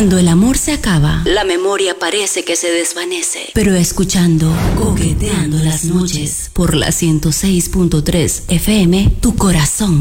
Cuando el amor se acaba, la memoria parece que se desvanece. Pero escuchando Coqueteando las noches por la 106.3 FM, tu corazón